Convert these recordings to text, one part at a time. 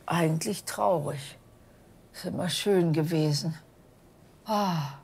eigentlich traurig. Ist immer schön gewesen. Ah,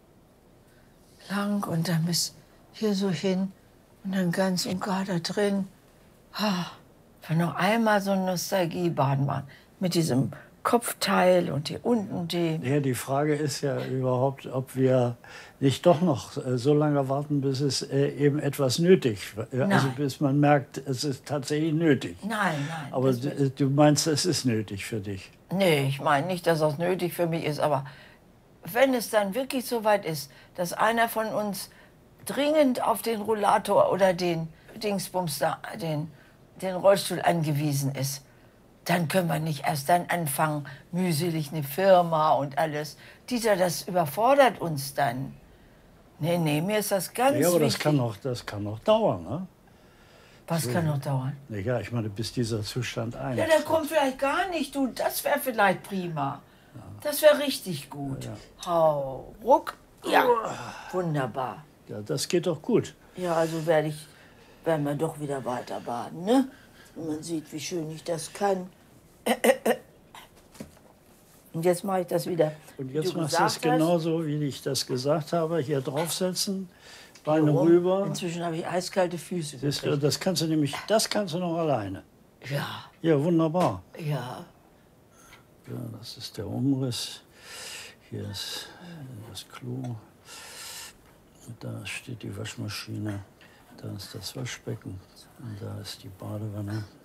lang und dann bis hier so hin und dann ganz und gar da drin. Ah, wenn noch einmal so eine Nostalgiebahn machen mit diesem Kopfteil und hier unten die. Ja, die Frage ist ja überhaupt, ob wir nicht doch noch so lange warten, bis es eben etwas nötig wird. Also bis man merkt, es ist tatsächlich nötig. Nein, nein. Aber du meinst, es ist nötig für dich? Nee, ich meine nicht, dass das nötig für mich ist, aber wenn es dann wirklich so weit ist, dass einer von uns dringend auf den Rollator oder den Dingsbums da, den Rollstuhl angewiesen ist, dann können wir nicht erst dann anfangen, mühselig eine Firma und alles. Dieter, das überfordert uns dann. Nee, nee, mir ist das ganz wichtig. Ja, aber das kann noch dauern, ne? Was kann noch dauern? Ja, ich meine, bis dieser Zustand eintritt. Ja, der kommt vielleicht gar nicht, du. Das wäre vielleicht prima. Ja. Das wäre richtig gut. Ja. Hau, ruck. Ja, wunderbar. Ja, das geht doch gut. Ja, also werden wir doch wieder weiter baden, ne? Und man sieht, wie schön ich das kann. Und jetzt mache ich das wieder. Und jetzt machst du es genauso, wie ich das gesagt habe. Hier draufsetzen, Beine rüber. Inzwischen habe ich eiskalte Füße. Das kannst du noch alleine. Ja. Ja, wunderbar. Ja. Ja, das ist der Umriss. Hier ist das Klo. Da steht die Waschmaschine. Da ist das Waschbecken. Und da ist die Badewanne.